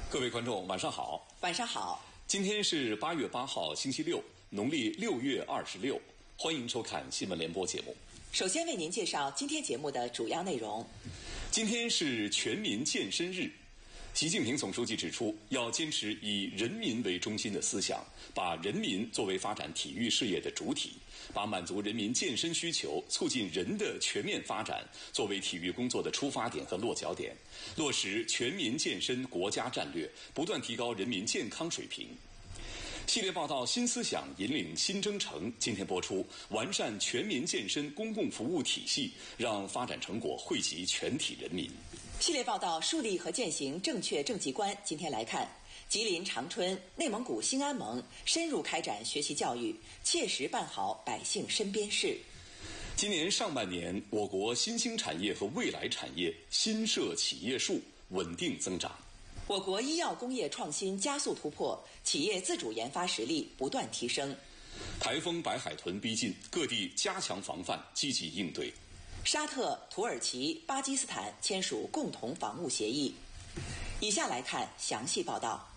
各位观众，晚上好。 晚上好。 今天是8月8号，星期六，农历6月26。欢迎收看新闻联播节目。 首先为您介绍今天节目的主要内容。 今天是全民健身日。习近平总书记指出，要坚持以人民为中心的思想，把人民作为发展体育事业的主体，把满足人民健身需求、促进人的全面发展作为体育工作的出发点和落脚点，落实全民健身国家战略，不断提高人民健康水平。系列报道《新思想引领新征程》今天播出，完善全民健身公共服务体系，让发展成果惠及全体人民。 系列报道《树立和践行正确政绩观》今天来看，吉林长春、内蒙古兴安盟深入开展学习教育，切实办好百姓身边事。 今年上半年，我国新兴产业和未来产业新设企业数稳定增长。 我国医药工业创新加速突破，企业自主研发实力不断提升。 台风白海豚逼近，各地加强防范，积极应对。 沙特、土耳其、巴基斯坦签署共同防务协议。以下来看详细报道。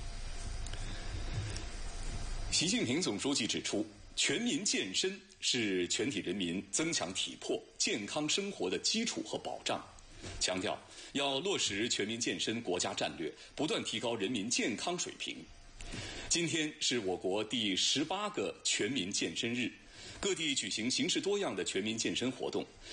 习近平总书记指出，全民健身是全体人民增强体魄、健康生活的基础和保障，强调要落实全民健身国家战略，不断提高人民健康水平。今天是我国第18个全民健身日，各地举行形式多样的全民健身活动，